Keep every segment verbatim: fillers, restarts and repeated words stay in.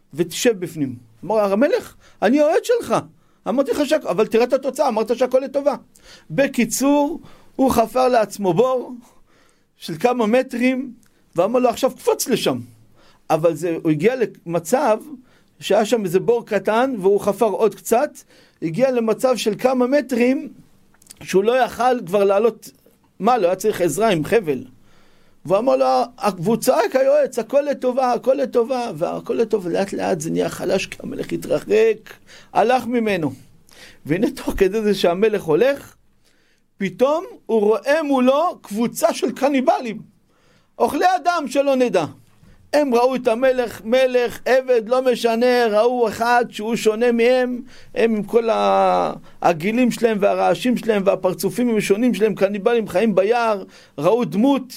ותשב בפנים. אמר, המלך, אני יועץ שלך. אמרתי לך שהכל, אבל תראה את התוצאה, אמרת שהכל לטובה. בקיצור, הוא חפר לעצמו בור של כמה מטרים, ואמר לו, עכשיו קפוץ לשם. אבל זה, הוא הגיע למצב שהיה שם איזה בור קטן, והוא חפר עוד קצת, הגיע למצב של כמה מטרים, שהוא לא יכל כבר לעלות, מה, לא היה צריך עזרה עם חבל. והוא אמר לו, והוא צעק היועץ, הכל לטובה, הכל לטובה, והכל לטובה, לאט לאט זה נהיה חלש, כי המלך התרחק, הלך ממנו. והנה תוך כדי זה שהמלך הולך, פתאום הוא רואה מולו קבוצה של קניבלים, אוכלי אדם שלא נדע. הם ראו את המלך, מלך, עבד, לא משנה, ראו אחד שהוא שונה מהם, הם עם כל הגילים שלהם והרעשים שלהם והפרצופים המשונים שלהם, קניבלים חיים ביער, ראו דמות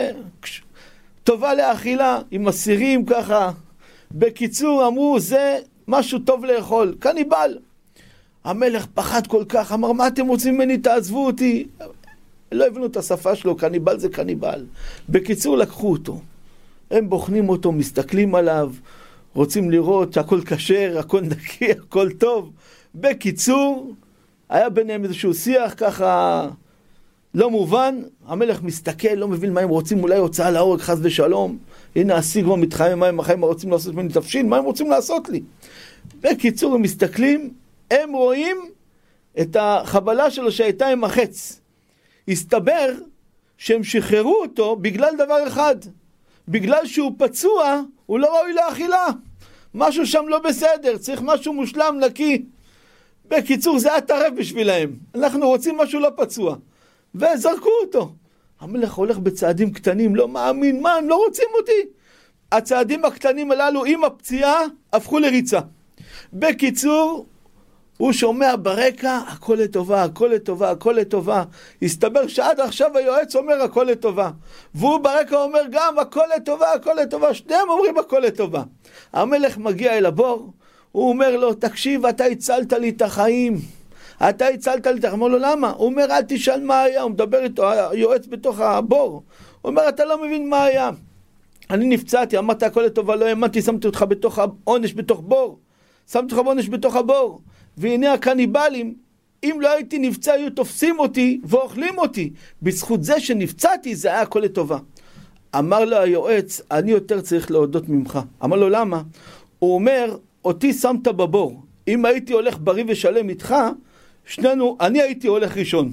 שטובה לאכילה, עם אסירים ככה. בקיצור אמרו, זה משהו טוב לאכול, קניבל. המלך פחד כל כך, אמר, מה אתם רוצים ממני? תעזבו אותי. לא הבנו את השפה שלו, קניבל זה קניבל. בקיצור לקחו אותו. הם בוחנים אותו, מסתכלים עליו, רוצים לראות שהכל כשר, הכל נקי, הכל טוב. בקיצור, היה ביניהם איזשהו שיח ככה לא מובן. המלך מסתכל, לא מבין מה הם רוצים, אולי הוצאה להורג חס ושלום. הנה הסיגמה מתחיים, מה הם החיים רוצים לעשות ממני תפשיל, מה הם רוצים לעשות לי? בקיצור, הם מסתכלים, הם רואים את החבלה שלו שהייתה עם החץ. הסתבר שהם שחררו אותו בגלל דבר אחד. בגלל שהוא פצוע, הוא לא ראוי לאכילה. משהו שם לא בסדר, צריך משהו מושלם, נקי. בקיצור, זה היה טרף בשבילהם. אנחנו רוצים משהו לא פצוע. וזרקו אותו. המלך הולך בצעדים קטנים, לא מאמין, מה, הם לא רוצים אותי. הצעדים הקטנים הללו עם הפציעה הפכו לריצה. בקיצור, הוא שומע ברקע, הכל לטובה, הכל לטובה, הכל לטובה. הסתבר שעד עכשיו היועץ אומר הכל לטובה. והוא ברקע אומר גם הכל לטובה, הכל לטובה. שניהם אומרים הכל לטובה. המלך מגיע אל הבור, הוא אומר לו, תקשיב, אתה הצלת לי את החיים. אתה הצלת לי את החיים. אומר לו, למה? הוא אומר, אל תשאל מה היה. הוא מדבר איתו, היועץ בתוך הבור. הוא אומר, אתה לא מבין מה היה. אני נפצעתי, אמרת הכל לטובה, לא האמנתי, שמתי אותך בתוך העונש, בתוך בור. שמתי אותך בעונש בתוך הבור. והנה הקניבלים, אם לא הייתי נפצע, היו תופסים אותי ואוכלים אותי. בזכות זה שנפצעתי, זה היה הכל לטובה. אמר לו היועץ, אני יותר צריך להודות ממך. אמר לו, למה? הוא אומר, אותי שמת בבור. אם הייתי הולך בריא ושלם איתך, שנינו, אני הייתי הולך ראשון.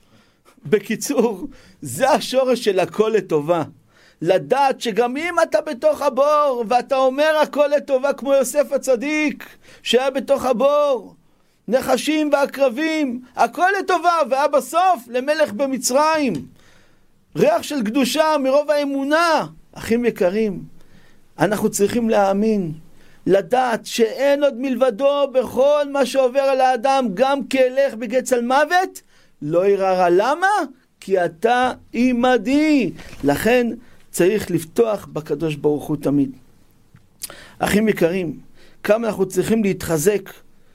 בקיצור, זה השורש של הכל לטובה. לדעת שגם אם אתה בתוך הבור, ואתה אומר הכל לטובה, כמו יוסף הצדיק, שהיה בתוך הבור, נחשים ועקרבים, הכל לטובה, והיה בסוף למלך במצרים. ריח של קדושה מרוב האמונה. אחים יקרים, אנחנו צריכים להאמין, לדעת שאין עוד מלבדו בכל מה שעובר על האדם, גם כהלך בגץ על מוות, לא יראה. למה? כי אתה עמדי. לכן צריך לפתוח בקדוש ברוך הוא תמיד. אחים יקרים, כמה אנחנו צריכים להתחזק.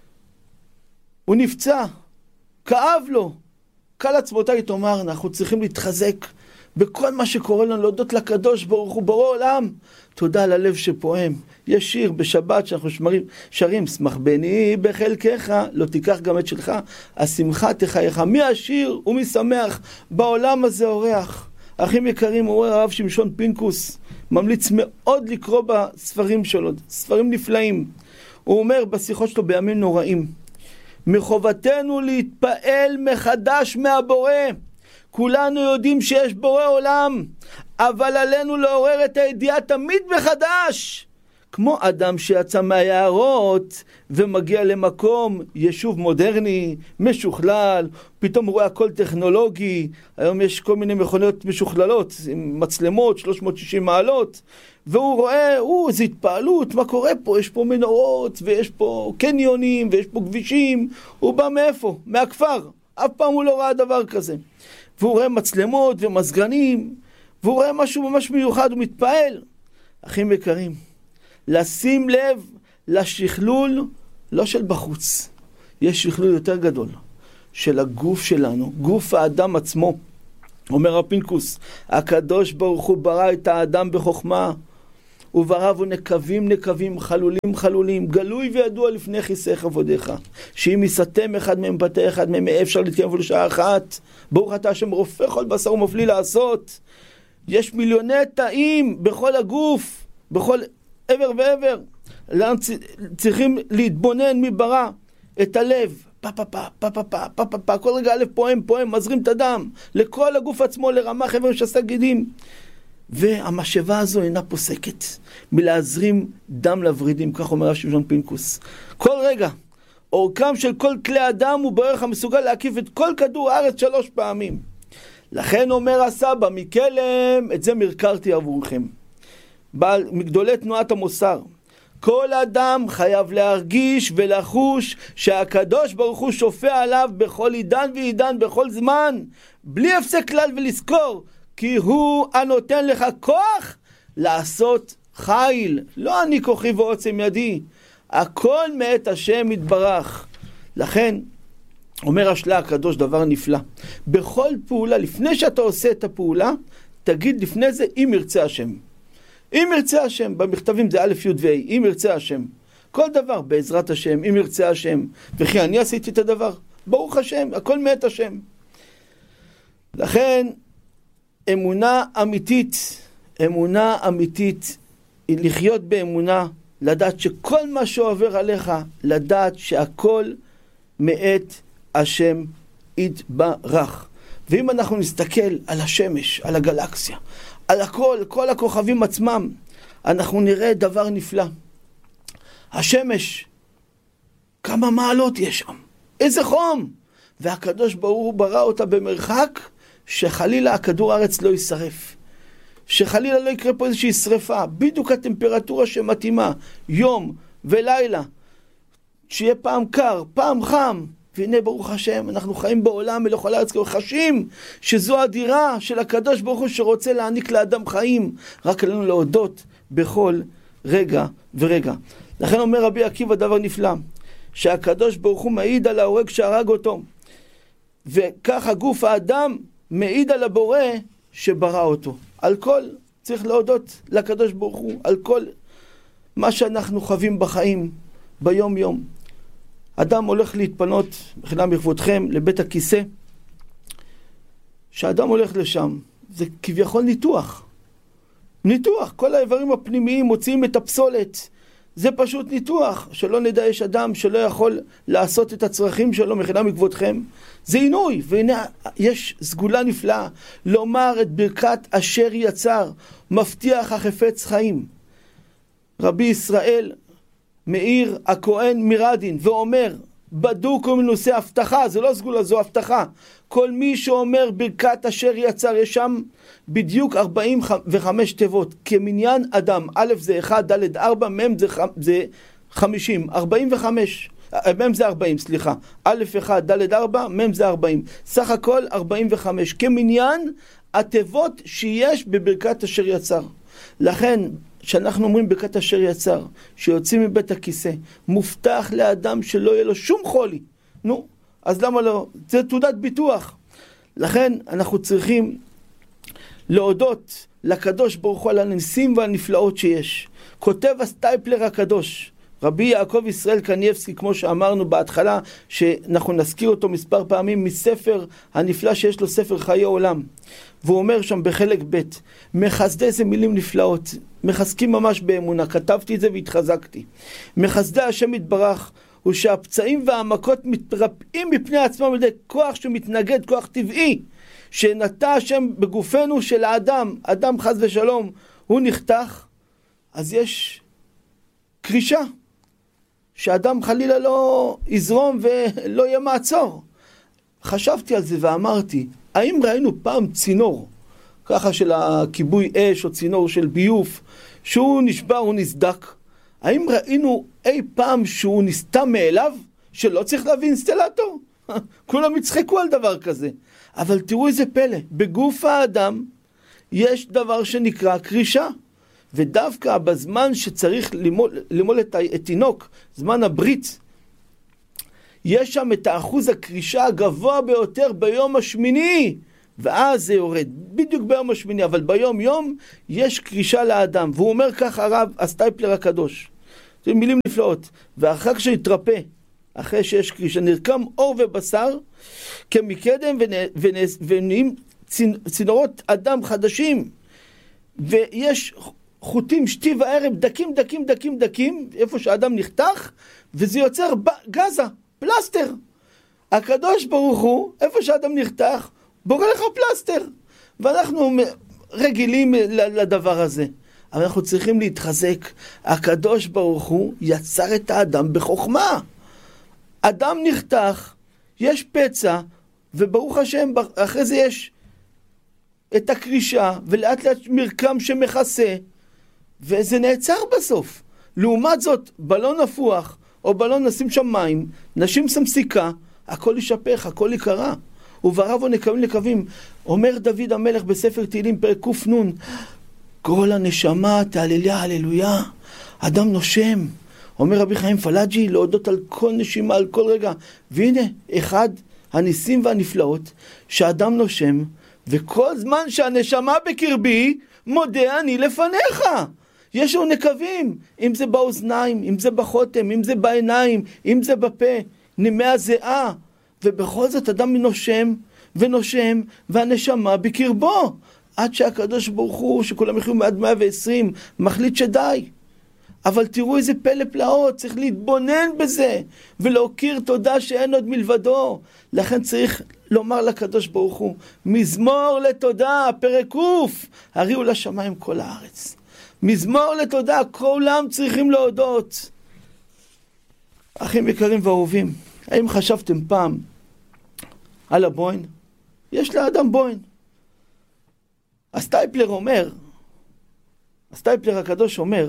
הוא נפצע, כאב לו, קל עצמותיי תאמר, אנחנו צריכים להתחזק בכל מה שקורה לנו, להודות לקדוש ברוך הוא בורא עולם. תודה על הלב שפועם. יש שיר בשבת שאנחנו שרים, שרים שמח בני בחלקך, לא תיקח גם את שלך, השמחה תחייך. מי השיר ומי שמח בעולם הזה אורח. אחים יקרים, הוא הרב שמשון פינקוס, ממליץ מאוד לקרוא בספרים שלו, ספרים נפלאים. הוא אומר בשיחות שלו בימים נוראים, מחובתנו להתפעל מחדש מהבורא. כולנו יודעים שיש בורא עולם, אבל עלינו לעורר את הידיעה תמיד מחדש. כמו אדם שיצא מהיערות ומגיע למקום יישוב מודרני, משוכלל, פתאום הוא רואה הכל טכנולוגי. היום יש כל מיני מכוניות משוכללות עם מצלמות שלוש מאות ושישים מעלות, והוא רואה, הוא, איזו התפעלות, מה קורה פה? יש פה מנורות ויש פה קניונים ויש פה כבישים. הוא בא מאיפה? מהכפר. אף פעם הוא לא ראה דבר כזה. והוא רואה מצלמות ומסגנים, והוא רואה משהו ממש מיוחד, הוא מתפעל. אחים יקרים, לשים לב לשכלול, לא של בחוץ. יש שכלול יותר גדול, של הגוף שלנו, גוף האדם עצמו. אומר הפינקוס, הקדוש ברוך הוא ברא את האדם בחוכמה. ובראו נקבים נקבים, חלולים חלולים, גלוי וידוע לפני כיסא כבודיך, שאם יסתם אחד מהם פתה אחד מהם, אפשר להתקיים אפילו שעה אחת. ברוך אתה השם רופא כל בשר ומפליא לעשות. יש מיליוני תאים בכל הגוף, בכל עבר ועבר. צריכים להתבונן מי ברא את הלב, פה פה פה פה פה פה פה פה פה, כל רגע הלב פועם פועם, מזרים את הדם לכל הגוף עצמו, לרמה חבר שסה גידים, והמשאבה הזו אינה פוסקת מלהזרים דם לוורידים, כך אומר שמשון פינקוס. כל רגע אורכם של כל כלי אדם הוא בערך המסוגל להקיף את כל כדור הארץ שלוש פעמים. לכן אומר הסבא מקלם, את זה מרקרתי עבורכם, בעל מגדולי תנועת המוסר, כל אדם חייב להרגיש ולחוש שהקדוש ברוך הוא שופע עליו בכל עידן ועידן, בכל זמן, בלי הפסק כלל, ולזכור כי הוא הנותן לך כוח לעשות חיל. לא אני כוחי ועוצם ידי, הכל מאת השם יתברך. לכן אומר השלה הקדוש דבר נפלא, בכל פעולה, לפני שאתה עושה את הפעולה, תגיד לפני זה אם ירצה השם. אם ירצה השם, במכתבים זה א' י' ו', אם ירצה השם. כל דבר בעזרת השם, אם ירצה השם. וכי אני עשיתי את הדבר, ברוך השם, הכל מאת השם. לכן אמונה אמיתית, אמונה אמיתית, לחיות באמונה, לדעת שכל מה שעובר עליך, לדעת שהכל מאת השם יתברך. ואם אנחנו נסתכל על השמש, על הגלקסיה, על הכל, כל הכוכבים עצמם, אנחנו נראה דבר נפלא. השמש, כמה מעלות יש שם, איזה חום, והקדוש ברוך הוא ברא אותה במרחק שחלילה הכדור הארץ לא יישרף, שחלילה לא יקרה פה איזושהי שריפה, בדיוק הטמפרטורה שמתאימה, יום ולילה, שיהיה פעם קר, פעם חם. והנה ברוך השם, אנחנו חיים בעולם מלכל הארץ, חשים שזו הדירה של הקדוש ברוך הוא שרוצה להעניק לאדם חיים, רק עלינו להודות בכל רגע ורגע. לכן אומר רבי עקיבא דבר נפלא, שהקדוש ברוך הוא מעיד על ההורג שהרג אותו, וכך הגוף האדם מעיד על הבורא שברא אותו. על כל, צריך להודות לקדוש ברוך הוא, על כל מה שאנחנו חווים בחיים, ביום יום. אדם הולך להתפנות, בחינה מכבודכם, לבית הכיסא. שאדם הולך לשם, זה כביכול ניתוח. ניתוח, כל האיברים הפנימיים מוציאים את הפסולת. זה פשוט ניתוח, שלא נדע יש אדם שלא יכול לעשות את הצרכים שלו מחינה מכבודכם. זה עינוי, והנה יש סגולה נפלאה, לומר את ברכת אשר יצר, מבטיח החפץ חיים. רבי ישראל מאיר הכהן מרדין ואומר, בדוק ומנוסה הבטחה, זה לא סגולה, זו הבטחה. כל מי שאומר ברכת אשר יצר, יש שם בדיוק ארבעים וחמש תיבות, כמניין אדם, א' זה אחד, ד' ארבע, מ' זה, זה חמישים, ארבעים וחמש, מ' זה ארבעים, סליחה, א' אחד, ד' ארבע, מ' זה ארבעים, סך הכל ארבעים וחמש, כמניין התיבות שיש בברכת אשר יצר. לכן, שאנחנו אומרים ברכת אשר יצר, שיוצאים מבית הכיסא, מובטח לאדם שלא יהיה לו שום חולי. נו, אז למה לא? זה תעודת ביטוח. לכן אנחנו צריכים להודות לקדוש ברוך הוא על הניסים והנפלאות שיש. כותב הסטייפלר הקדוש, רבי יעקב ישראל קניבסקי, כמו שאמרנו בהתחלה, שאנחנו נזכיר אותו מספר פעמים, מספר הנפלא שיש לו, ספר חיי עולם. והוא אומר שם בחלק ב', מחסדי איזה מילים נפלאות, מחזקים ממש באמונה, כתבתי את זה והתחזקתי. מחסדי השם יתברך, הוא שהפצעים והמכות מתרפאים מפני עצמם על ידי כוח שמתנגד, כוח טבעי, שנטע השם בגופנו של האדם, אדם חס ושלום, הוא נחתך, אז יש קרישה, שאדם חלילה לא יזרום ולא יהיה מעצור. חשבתי על זה ואמרתי, האם ראינו פעם צינור, ככה של הכיבוי אש או צינור של ביוף, שהוא נשבר, הוא נסדק? האם ראינו אי פעם שהוא נסתם מאליו, שלא צריך להביא אינסטלטור? כולם יצחקו על דבר כזה. אבל תראו איזה פלא, בגוף האדם יש דבר שנקרא קרישה. ודווקא בזמן שצריך למול, למול את התינוק, זמן הברית, יש שם את האחוז הקרישה הגבוה ביותר ביום השמיני, ואז זה יורד, בדיוק ביום השמיני, אבל ביום יום יש קרישה לאדם, והוא אומר כך הרב הסטייפלר הקדוש, זה מילים נפלאות, ואחר כך שיתרפא, אחרי שיש קרישה, נרקם אור ובשר, כמקדם ונהיים צינורות אדם חדשים, ויש חוטים שתי וערב דקים דקים דקים דקים, איפה שהאדם נחתך, וזה יוצר גזה, פלסטר. הקדוש ברוך הוא, איפה שהאדם נחתך, בורא לך פלסטר. ואנחנו רגילים לדבר הזה. אבל אנחנו צריכים להתחזק. הקדוש ברוך הוא יצר את האדם בחוכמה. אדם נחתך, יש פצע, וברוך השם, אחרי זה יש את הקרישה, ולאט לאט מרקם שמכסה, וזה נעצר בסוף. לעומת זאת, בלון נפוח, או בלון נשים שם מים, נשים שם סיכה, הכל יישפך, הכל יקרה. וברבו נקבים לקווים. אומר דוד המלך בספר תהילים פרק ק"נ, כל הנשמה תהלליה הללויה, אדם נושם. אומר רבי חיים פלאג'י, להודות על כל נשימה, על כל רגע. והנה, אחד הניסים והנפלאות, שאדם נושם, וכל זמן שהנשמה בקרבי, מודה אני לפניך. יש לנו נקבים, אם זה באוזניים, אם זה בחותם, אם זה בעיניים, אם זה בפה, נימי הזיעה, ובכל זאת אדם נושם ונושם, והנשמה בקרבו, עד שהקדוש ברוך הוא, שכולם יחיו עד מאה ועשרים, מחליט שדי. אבל תראו איזה פלא פלאות, צריך להתבונן בזה, ולהוקיר תודה שאין עוד מלבדו. לכן צריך לומר לקדוש ברוך הוא, מזמור לתודה, פרק קוף, הריעו לשמיים כל הארץ. מזמור לתודה, כולם צריכים להודות. אחים יקרים ואהובים, האם חשבתם פעם על הבוין? יש לאדם בוין. הסטייפלר אומר, הסטייפלר הקדוש אומר,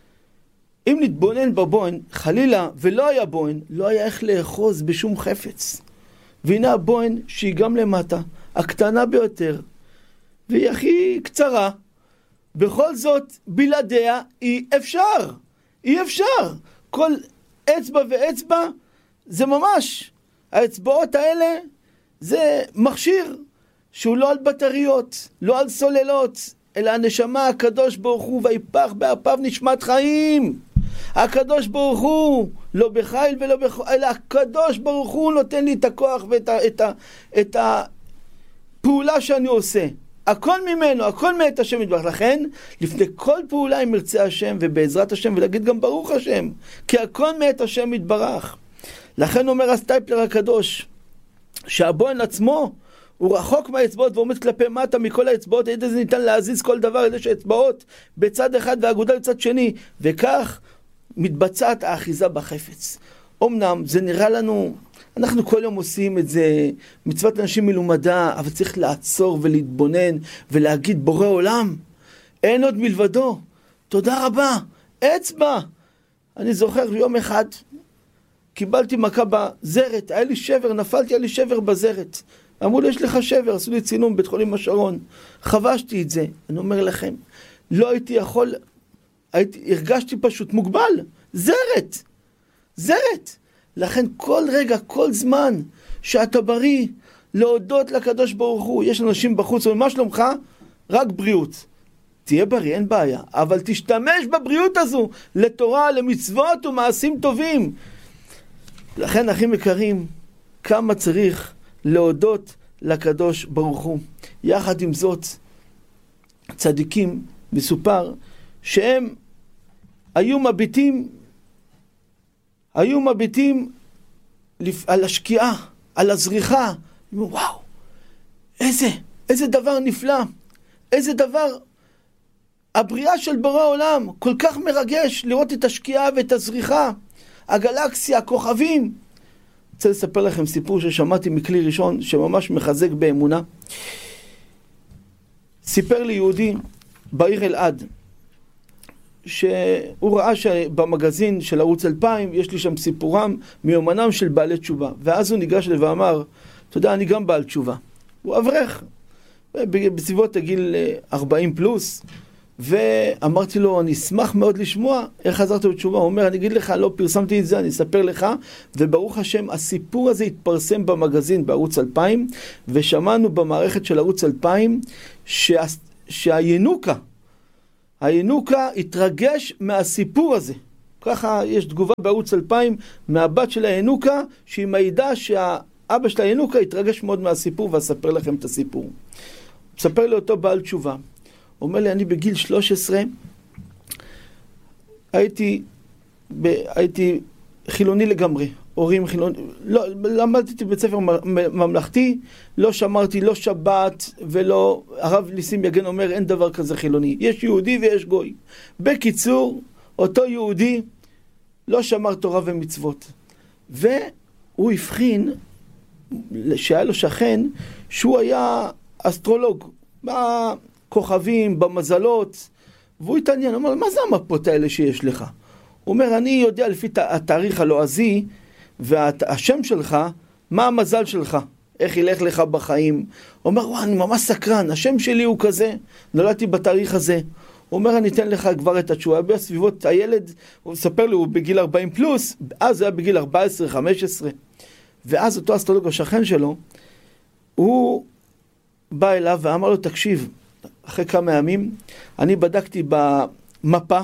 אם נתבונן בבוין, חלילה ולא היה בוין, לא היה איך לאחוז בשום חפץ. והנה הבוין שהיא גם למטה, הקטנה ביותר, והיא הכי קצרה, בכל זאת בלעדיה אי אפשר, אי אפשר. כל אצבע ואצבע זה ממש, האצבעות האלה זה מכשיר שהוא לא על בטריות, לא על סוללות, אלא הנשמה הקדוש ברוך הוא ויפח באפיו נשמת חיים. הקדוש ברוך הוא, לא בחיל ולא בחיל, אלא הקדוש ברוך הוא נותן לי את הכוח ואת ה, את ה, את הפעולה שאני עושה. הכל ממנו, הכל מאת השם יתברך. לכן, לפני כל פעולה אם ירצה השם ובעזרת השם, ולהגיד גם ברוך השם, כי הכל מאת השם יתברך. לכן אומר הסטייפלר הקדוש, שהבוין עצמו הוא רחוק מהאצבעות ועומד כלפי מטה מכל האצבעות, ידי זה ניתן להזיז כל דבר, ידי שהאצבעות בצד אחד והאגודה בצד שני, וכך מתבצעת האחיזה בחפץ. אמנם זה נראה לנו, אנחנו כל יום עושים את זה, מצוות אנשים מלומדה, אבל צריך לעצור ולהתבונן ולהגיד בורא עולם, אין עוד מלבדו, תודה רבה, אצבע. אני זוכר יום אחד, קיבלתי מכה בזרת, היה לי שבר, נפלתי, היה לי שבר בזרת. אמרו לי, יש לך שבר, עשו לי צינום בית חולים השרון. חבשתי את זה. אני אומר לכם, לא הייתי יכול, הייתי, הרגשתי פשוט מוגבל. זרת. זרת. לכן כל רגע, כל זמן שאתה בריא, להודות לקדוש ברוך הוא. יש אנשים בחוץ, ומה שלומך? רק בריאות. תהיה בריא, אין בעיה. אבל תשתמש בבריאות הזו לתורה, למצוות ומעשים טובים. לכן, אחים יקרים, כמה צריך להודות לקדוש ברוך הוא. יחד עם זאת, צדיקים מסופר שהם היו מביטים, היו מביטים על השקיעה, על הזריחה. וואו, איזה, איזה דבר נפלא, איזה דבר, הבריאה של בורא עולם, כל כך מרגש לראות את השקיעה ואת הזריחה, הגלקסיה, הכוכבים. אני רוצה לספר לכם סיפור ששמעתי מכלי ראשון, שממש מחזק באמונה. סיפר לי יהודי בעיר אלעד, שהוא ראה שבמגזין של ערוץ אלפיים, יש לי שם סיפורם מיומנם של בעלי תשובה. ואז הוא ניגש לי ואמר, אתה יודע, אני גם בעל תשובה. הוא אברך, בסביבות הגיל ארבעים פלוס, ואמרתי לו, אני אשמח מאוד לשמוע איך חזרת בתשובה. הוא אומר, אני אגיד לך, לא פרסמתי את זה, אני אספר לך, וברוך השם, הסיפור הזה התפרסם במגזין בערוץ אלפיים, ושמענו במערכת של ערוץ אלפיים, שה, שהינוקה, הינוקה התרגש מהסיפור הזה. ככה יש תגובה בערוץ אלפיים מהבת של הינוקה, שהיא מעידה שהאבא של הינוקה התרגש מאוד מהסיפור, ואספר לכם את הסיפור. מספר לי אותו בעל תשובה. הוא אומר לי, אני בגיל שלוש עשרה, הייתי, ב, הייתי חילוני לגמרי, הורים חילוני, לא, למדתי בבית ספר ממלכתי, לא שמרתי לא שבת ולא, הרב ניסים יגן אומר, אין דבר כזה חילוני, יש יהודי ויש גוי. בקיצור, אותו יהודי לא שמר תורה ומצוות, והוא הבחין, שהיה לו שכן, שהוא היה אסטרולוג, בכוכבים, במזלות, והוא התעניין, הוא אומר, מה זה המפות האלה שיש לך? הוא אומר, אני יודע לפי התאריך הלועזי, והשם שלך, מה המזל שלך? איך ילך לך בחיים? הוא אומר, וואי, אני ממש סקרן, השם שלי הוא כזה, נולדתי בתאריך הזה. הוא אומר, אני אתן לך כבר את התשובה, בסביבות הילד, הוא מספר לי, הוא בגיל ארבעים פלוס, אז הוא היה בגיל ארבע עשרה חמש עשרה, ואז אותו אסטרולוג השכן שלו, הוא בא אליו ואמר לו, תקשיב, אחרי כמה ימים, אני בדקתי במפה,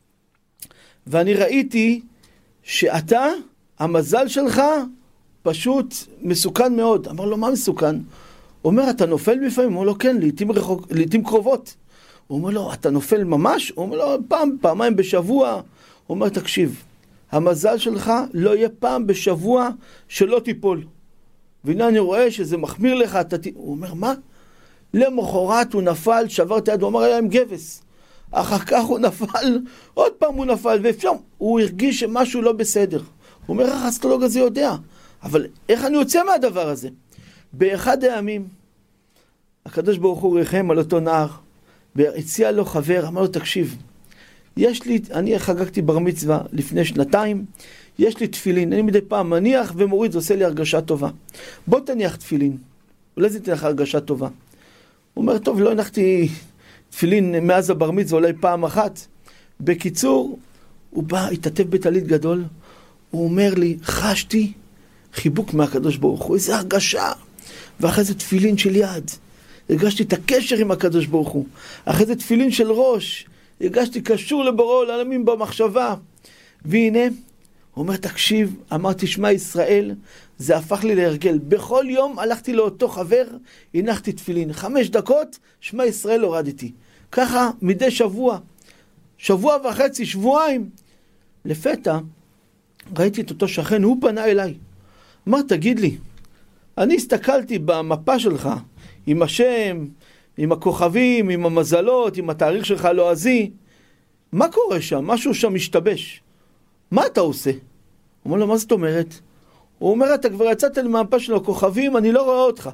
ואני ראיתי שאתה, המזל שלך, פשוט מסוכן מאוד. אמר לו, מה מסוכן? הוא אומר, אתה נופל לפעמים? הוא אומר לו, כן, לעתים, רחוק, לעתים קרובות. הוא אומר לו, אתה נופל ממש? הוא אומר לו, פעם, פעמיים בשבוע. הוא אומר, תקשיב, המזל שלך לא יהיה פעם בשבוע שלא תיפול. והנה אני רואה שזה מחמיר לך. אתה... הוא אומר, מה? למחרת הוא נפל, שבר את היד, הוא אמר, היה עם גבס. אחר כך הוא נפל, עוד פעם הוא נפל, ואפשר, הוא הרגיש שמשהו לא בסדר. הוא אומר, איך האסטרולוג הזה יודע? אבל איך אני יוצא מהדבר הזה? באחד הימים, הקדוש ברוך הוא ריחם על אותו נער, והציע לו חבר, אמר לו, תקשיב, יש לי, אני חגגתי בר מצווה לפני שנתיים, יש לי תפילין, אני מדי פעם מניח ומוריד, זה עושה לי הרגשה טובה. בוא תניח תפילין, אולי זה תניח הרגשה טובה. הוא אומר, טוב, לא הנחתי תפילין מאז הבר מצווה, אולי פעם אחת. בקיצור, הוא בא, התעטף בטלית גדול, הוא אומר לי, חשתי חיבוק מהקדוש ברוך הוא, איזו הרגשה. ואחרי זה תפילין של יד, הרגשתי את הקשר עם הקדוש ברוך הוא. אחרי זה תפילין של ראש, הרגשתי קשור לבורא עולמים במחשבה. והנה, הוא אומר, תקשיב, אמרתי, שמע ישראל, זה הפך לי להרגל. בכל יום הלכתי לאותו חבר, הנחתי תפילין. חמש דקות, שמע ישראל הורדתי. ככה מדי שבוע, שבוע וחצי, שבועיים. לפתע, ראיתי את אותו שכן, הוא פנה אליי. אמר, תגיד לי, אני הסתכלתי במפה שלך, עם השם, עם הכוכבים, עם המזלות, עם התאריך שלך הלועזי, מה קורה שם? משהו שם משתבש. מה אתה עושה? הוא אומר לו, מה זאת אומרת? הוא אומר, אתה כבר יצאת לי מהמפה של הכוכבים, אני לא רואה אותך.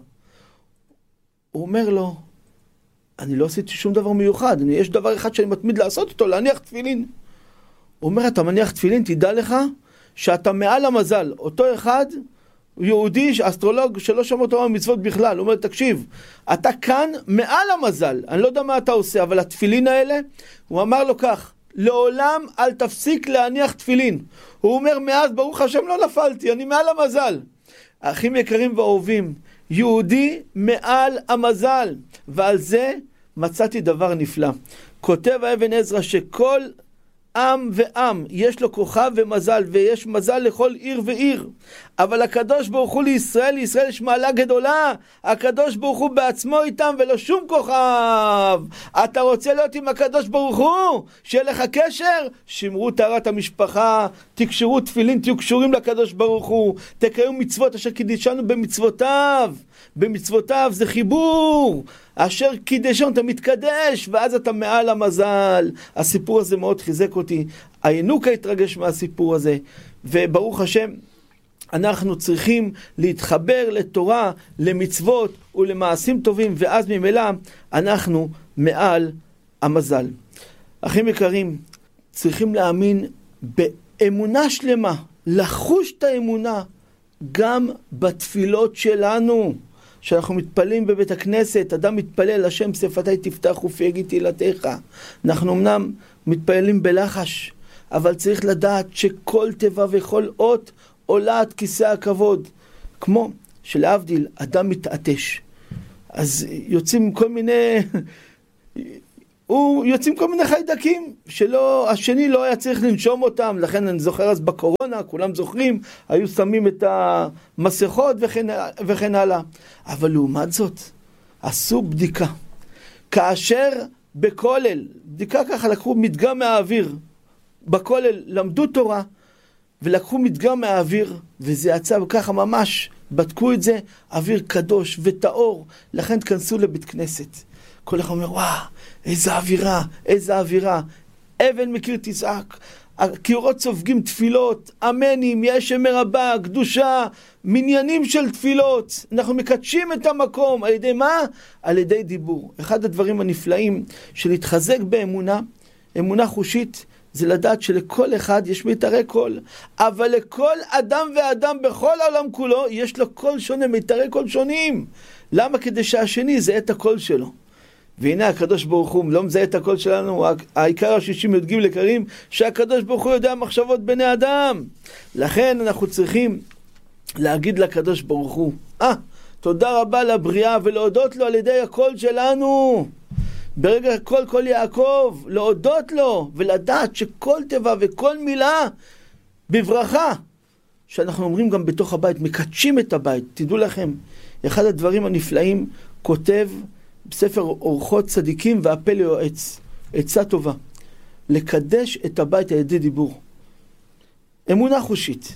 הוא אומר לו, אני לא עשיתי שום דבר מיוחד, אני, יש דבר אחד שאני מתמיד לעשות אותו, להניח תפילין. הוא אומר, אתה מניח תפילין, תדע לך שאתה מעל המזל. אותו אחד, יהודי, אסטרולוג, שלא שמע תורה ומצוות בכלל. הוא אומר, תקשיב, אתה כאן מעל המזל. אני לא יודע מה אתה עושה, אבל התפילין האלה, הוא אמר לו כך, לעולם אל תפסיק להניח תפילין. הוא אומר, מאז ברוך השם לא נפלתי, אני מעל המזל. האחים יקרים ואהובים, יהודי מעל המזל, ועל זה מצאתי דבר נפלא. כותב האבן עזרא שכל עם ועם יש לו כוכב ומזל, ויש מזל לכל עיר ועיר, אבל הקדוש ברוך הוא לישראל, לישראל יש מעלה גדולה. הקדוש ברוך הוא בעצמו איתם ולא שום כוכב. אתה רוצה להיות עם הקדוש ברוך הוא, שיהיה לך קשר? שמרו טהרת המשפחה, תקשרו תפילין, תהיו קשורים לקדוש ברוך הוא, תקיימו מצוות אשר קידשנו במצוותיו. במצוותיו זה חיבור, אשר קידשנו, אתה מתקדש, ואז אתה מעל המזל. הסיפור הזה מאוד חיזק אותי, הינוקה התרגש מהסיפור הזה, וברוך השם אנחנו צריכים להתחבר לתורה, למצוות ולמעשים טובים, ואז ממילא אנחנו מעל המזל. אחים יקרים, צריכים להאמין באמונה שלמה, לחוש את האמונה גם בתפילות שלנו. שאנחנו מתפללים בבית הכנסת, אדם מתפלל, השם שפתי תפתח ופי יגיד תהילתך. אנחנו אמנם מתפללים בלחש, אבל צריך לדעת שכל תיבה וכל אות עולה עד כיסא הכבוד. כמו שלהבדיל אדם מתעטש, אז יוצאים כל מיני... הוא יוצאים כל מיני חיידקים שלא, השני לא היה צריך לנשום אותם. לכן אני זוכר אז בקורונה, כולם זוכרים, היו שמים את המסכות וכן, וכן הלאה. אבל לעומת זאת, עשו בדיקה. כאשר בכולל, בדיקה ככה, לקחו מדגם מהאוויר. בכולל למדו תורה, ולקחו מדגם מהאוויר, וזה יצא ככה ממש, בדקו את זה, אוויר קדוש וטהור. לכן תכנסו לבית כנסת. כל אחד אומר, וואו, איזה אווירה, איזה אווירה. אבן מקיר תזעק, הקירות סופגים תפילות, אמנים, יש אמר רבה, קדושה, מניינים של תפילות. אנחנו מקדשים את המקום, על ידי מה? על ידי דיבור. אחד הדברים הנפלאים של להתחזק באמונה, אמונה חושית, זה לדעת שלכל אחד יש מיתרי קול, אבל לכל אדם ואדם בכל העולם כולו, יש לו קול שונה, מיתרי קול שונים. למה? כדי שהשני זה את הקול שלו. והנה הקדוש ברוך הוא לא מזהה את הקול שלנו. העיקר השישים יודגים לקרים שהקדוש ברוך הוא יודע מחשבות בני אדם. לכן אנחנו צריכים להגיד לקדוש ברוך הוא, אה, תודה רבה לבריאה, ולהודות לו על ידי הקול שלנו. ברגע כל קול יעקב, להודות לו ולדעת שכל טבע וכל מילה בברכה, שאנחנו אומרים גם בתוך הבית, מקדשים את הבית. תדעו לכם, אחד הדברים הנפלאים כותב בספר אורחות צדיקים והפה ליועץ, עצה טובה, לקדש את הבית על ידי דיבור. אמונה חושית,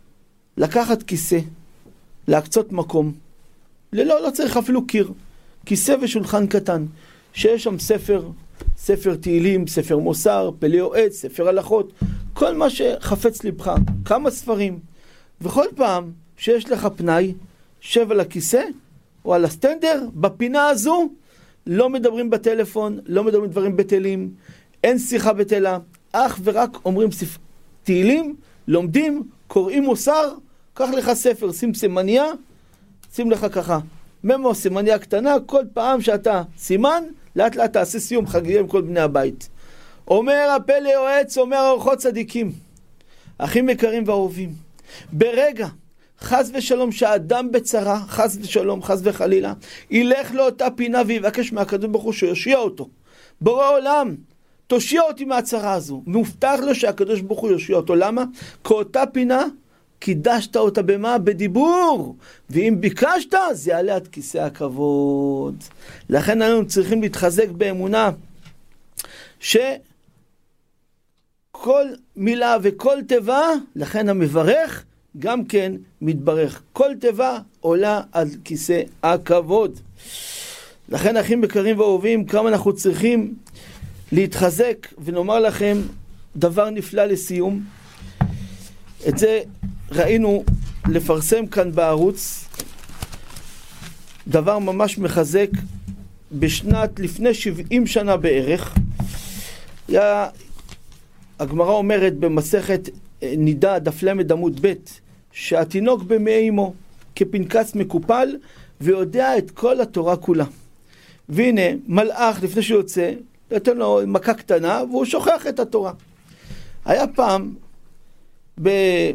לקחת כיסא, להקצות מקום, ללא, לא צריך אפילו קיר, כיסא ושולחן קטן, שיש שם ספר, ספר תהילים, ספר מוסר, פה ליועץ, ספר הלכות, כל מה שחפץ לבך, כמה ספרים, וכל פעם שיש לך פנאי, שב על הכיסא, או על הסטנדר, בפינה הזו, לא מדברים בטלפון, לא מדברים דברים בטלים, אין שיחה בטלה, אך ורק אומרים ספ... תהילים, לומדים, קוראים מוסר, קח לך ספר, שים סימניה, שים לך ככה, ממו סימניה קטנה, כל פעם שאתה סימן, לאט לאט תעשה סיום חגיגה עם כל בני הבית. אומר הפה ליועץ, אומר אורחות צדיקים, אחים יקרים ואהובים, ברגע, חס ושלום שהאדם בצרה, חס ושלום, חס וחלילה, ילך לאותה פינה ויבקש מהקדוש ברוך הוא שיושיע אותו. בורא עולם, תושיע אותי מהצרה הזו. מובטח לו שהקדוש ברוך הוא יושיע אותו. למה? כי אותה פינה, קידשת אותה במה? בדיבור. ואם ביקשת, זה יעלה עד כיסא הכבוד. לכן אנחנו צריכים להתחזק באמונה, שכל מילה וכל תיבה, לכן המברך, גם כן מתברך. כל תיבה עולה על כיסא הכבוד. לכן אחים יקרים ואהובים, כמה אנחנו צריכים להתחזק, ונאמר לכם דבר נפלא לסיום. את זה ראינו לפרסם כאן בערוץ, דבר ממש מחזק. בשנת לפני שבעים שנה בערך, היה, הגמרא אומרת במסכת נידה דף למד עמוד ב', שהתינוק במעי אמו כפנקס מקופל ויודע את כל התורה כולה. והנה מלאך לפני שיוצא נתן לו מכה קטנה והוא שוכח את התורה. היה פעם ב...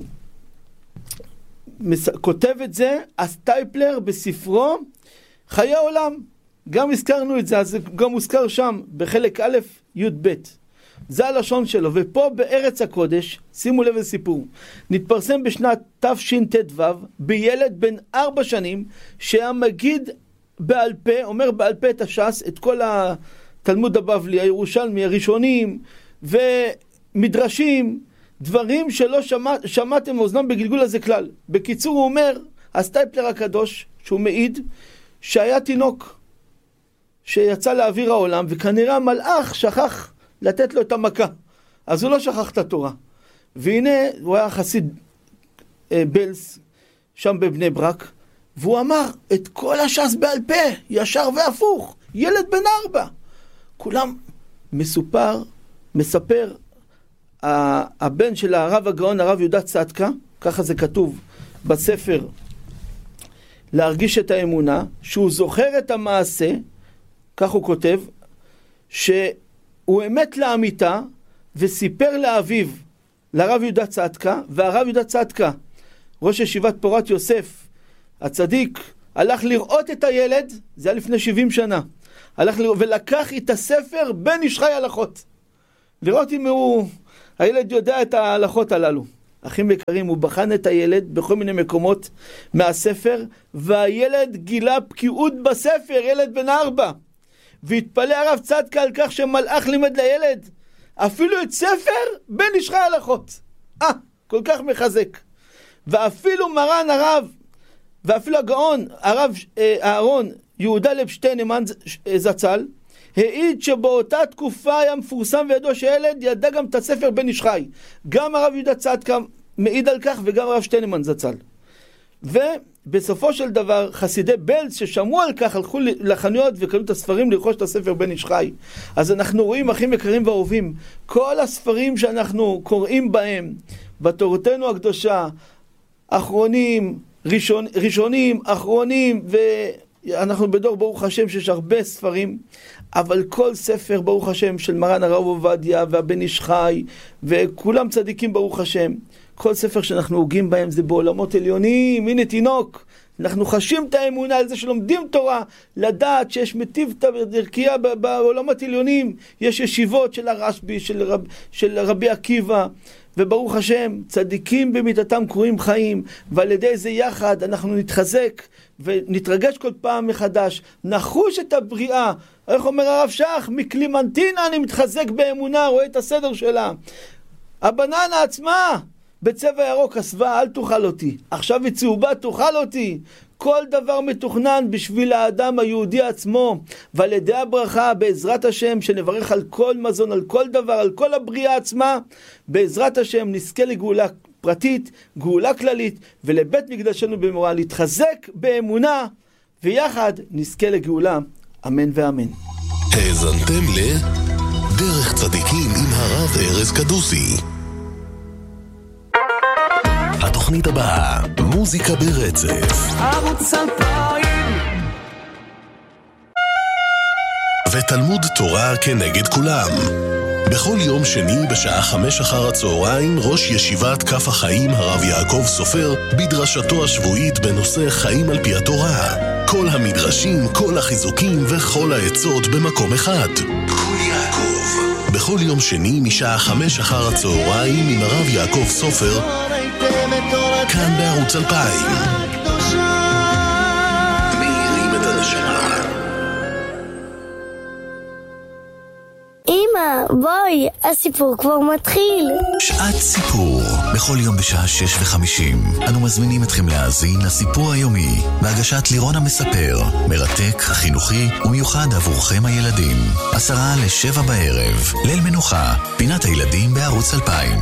כותב את זה הסטייפלר בספרו חיי עולם, גם הזכרנו את זה, אז גם מוזכר שם בחלק א' י' ב', זה הלשון שלו. ופה בארץ הקודש, שימו לב לסיפור, נתפרסם בשנת תשט"ו בילד בן ארבע שנים שהיה מגיד בעל פה, אומר בעל פה את הש"ס, את כל התלמוד הבבלי, הירושלמי, הראשונים ומדרשים, דברים שלא שמע, שמעתם מאוזנם בגלגול הזה כלל. בקיצור הוא אומר, הסטייפלר הקדוש, שהוא מעיד שהיה תינוק שיצא לאוויר העולם, וכנראה המלאך שכח לתת לו את המכה, אז הוא לא שכח את התורה. והנה הוא היה חסיד אה, בלס שם בבני ברק, והוא אמר את כל הש"ס בעל פה, ישר והפוך, ילד בן ארבע. כולם מסופר, מספר הבן של הרב הגאון, הרב יהודה צדקה, ככה זה כתוב בספר להרגיש את האמונה, שהוא זוכר את המעשה, כך הוא כותב, שהוא אמת לאמיתה, וסיפר לאביו, לרב יהודה צדקה, והרב יהודה צדקה, ראש ישיבת פורת יוסף, הצדיק, הלך לראות את הילד, זה היה לפני שבעים שנה, הלך לראות, ולקח את הספר בן איש חי הלכות. לראות אם הוא, הילד יודע את ההלכות הללו. אחים יקרים, הוא בחן את הילד בכל מיני מקומות מהספר, והילד גילה בקיאות בספר, ילד בן ארבע. והתפלא הרב צדקה על כך שמלאך לימד לילד, אפילו את ספר בן איש חי הלכות. אה, כל כך מחזק. ואפילו מרן הרב, ואפילו הגאון, הרב אהרון, יהודה לב שטיינמן זצ"ל, העיד שבאותה תקופה היה מפורסם וידוע שילד ידע גם את הספר בן איש חי. גם הרב יהודה צדקה מעיד על כך, וגם הרב שטיינמן זצ"ל. ובסופו של דבר, חסידי בלז ששמעו על כך, הלכו לחנויות וקנו את הספרים לרכוש את הספר בן איש חי. אז אנחנו רואים, אחים יקרים ואהובים, כל הספרים שאנחנו קוראים בהם, בתורתנו הקדושה, אחרונים, ראשון, ראשונים, אחרונים, ואנחנו בדור ברוך השם שיש הרבה ספרים, אבל כל ספר ברוך השם של מרן הרב עובדיה והבן איש חי, וכולם צדיקים ברוך השם, כל ספר שאנחנו הוגים בהם זה בעולמות עליונים. הנה תינוק, אנחנו חשים את האמונה על זה שלומדים תורה, לדעת שיש מטיב דרכיה בעולמות עליונים, יש ישיבות של הרשב"י, של, רב, של רבי עקיבא, וברוך השם, צדיקים במיתתם קרויים חיים, ועל ידי זה יחד אנחנו נתחזק ונתרגש כל פעם מחדש, נחוש את הבריאה. איך אומר הרב שך? מקלימנטינה אני מתחזק באמונה, רואה את הסדר שלה. הבננה עצמה בצבע ירוק הסווה, אל תאכל אותי. עכשיו היא צהובה, תאכל אותי. כל דבר מתוכנן בשביל האדם היהודי עצמו, ועל ידי הברכה בעזרת השם שנברך על כל מזון, על כל דבר, על כל הבריאה עצמה, בעזרת השם נזכה לגאולה פרטית, גאולה כללית, ולבית מקדשנו במהרה להתחזק באמונה, ויחד נזכה לגאולה. אמן ואמן. האזנתם לדרך צדיקים עם הרב ארז קדוסי. התוכנית הבאה, מוזיקה ברצף. ערוץ אלפיים. ותלמוד תורה כנגד כולם. בכל יום שני בשעה חמש אחר הצהריים, ראש ישיבת כף החיים הרב יעקב סופר בדרשתו השבועית בנושא חיים על פי התורה. כל המדרשים, כל החיזוקים וכל העצות במקום אחד. כל יעקב. בכל יום שני משעה חמש אחר הצהריים עם הרב יעקב סופר, כאן בערוץ אלפיים. מאירים את הנשמה. אמא, בואי, הסיפור כבר מתחיל. שעת סיפור, בכל יום בשעה שש וחמישים. אנו מזמינים אתכם להאזין לסיפור היומי, בהגשת לירון המספר, מרתק, חינוכי ומיוחד עבורכם הילדים. עשרה לשבע בערב, ליל מנוחה, פינת הילדים בערוץ אלפיים.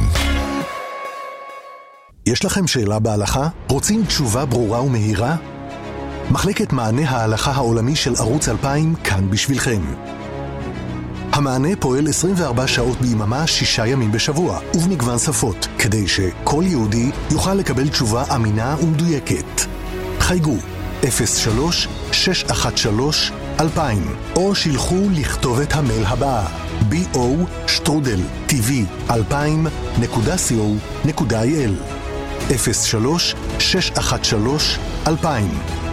יש לכם שאלה בהלכה? רוצים תשובה ברורה ומהירה? מחלקת מענה ההלכה העולמי של ערוץ אלפיים כאן בשבילכם. המענה פועל עשרים וארבע שעות ביממה, שישה ימים בשבוע, ובמגוון שפות, כדי שכל יהודי יוכל לקבל תשובה אמינה ומדויקת. חייגו אפס שלוש שש אחת שלוש אלפיים, או שילחו לכתובת המייל הבאה בי או שטרודל טי וי אלפיים נקודה סי או נקודה איי אל אפס שלוש שש אחת שלוש אלפיים.